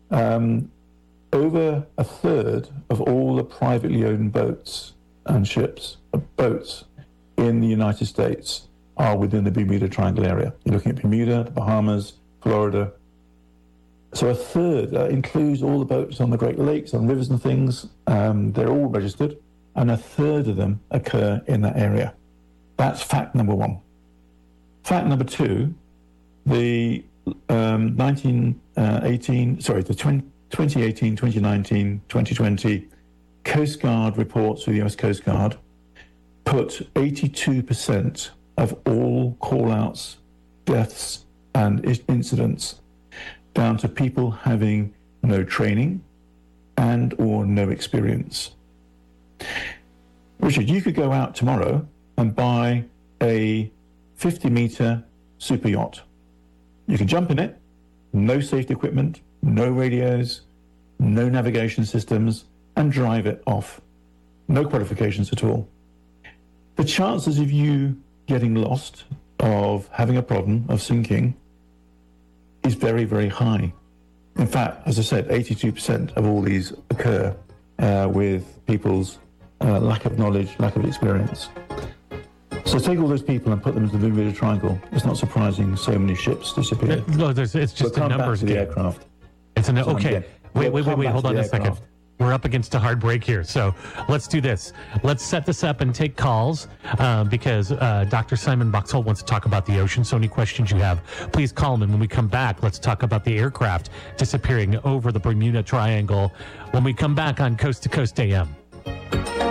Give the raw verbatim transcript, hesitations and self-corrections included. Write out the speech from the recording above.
Um, over a third of all the privately owned boats and ships, uh, boats in the United States are within the Bermuda Triangle area. You're looking at Bermuda, the Bahamas, Florida. So a third uh, includes all the boats on the Great Lakes, on rivers and things. Um, they're all registered, and a third of them occur in that area. That's fact number one. Fact number two, the um, nineteen eighteen, sorry, the twenty eighteen, twenty nineteen, twenty twenty Coast Guard reports for the U S Coast Guard put eighty-two percent of all call-outs, deaths, and incidents down to people having no training and or no experience. Richard, you could go out tomorrow and buy a fifty-meter super yacht. You can jump in it, no safety equipment, no radios, no navigation systems, and drive it off. No qualifications at all. The chances of you getting lost, of having a problem, of sinking, is very, very high. In fact, as I said, eighty-two percent of all these occur uh, with people's uh, lack of knowledge, lack of experience. So take all those people and put them into the Bermuda Triangle. It's not surprising so many ships disappear. No, there's, it's just so a numbers game. game. The aircraft. It's an so okay. yeah. Wait, wait, wait, wait. Hold on a aircraft. second. We're up against a hard break here, so let's do this. Let's set this up and take calls uh, because uh, Doctor Simon Boxall wants to talk about the ocean. So any questions you have, please call him. And when we come back, let's talk about the aircraft disappearing over the Bermuda Triangle when we come back on Coast to Coast A M.